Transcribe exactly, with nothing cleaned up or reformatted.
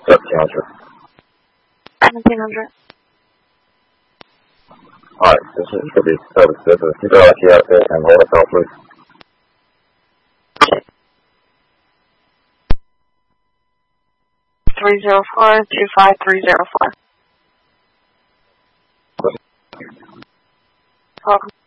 seventeen hundred. seventeen hundred. Alright, this is should be service. This is keep it like you have it and hold us out, please. Three zero four two five three zero four. Welcome.